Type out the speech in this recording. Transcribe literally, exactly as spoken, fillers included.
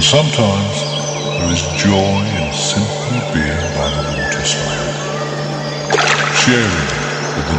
And sometimes there is joy in simply being by the waterside, sharing